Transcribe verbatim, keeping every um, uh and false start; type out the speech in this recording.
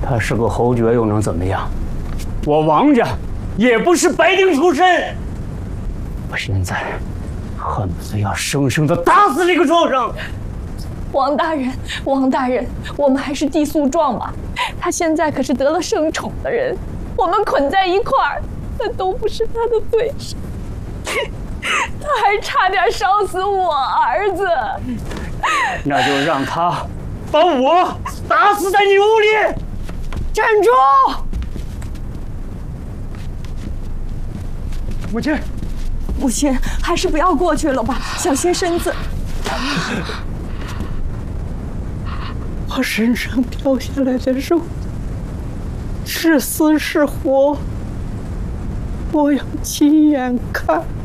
他是个侯爵又能怎么样？我王家也不是白丁出身。我现在恨不得要生生的打死这个畜生！ 王大人，王大人，我们还是递诉状吧。他现在可是得了圣宠的人，我们捆在一块儿，那都不是他的对手。他还差点烧死我儿子。 那就让他把我打死在你屋里！ 站住！ 母亲， 母亲，还是不要过去了吧，小心身子。 我身上掉下来的肉，是死是活，我要亲眼看。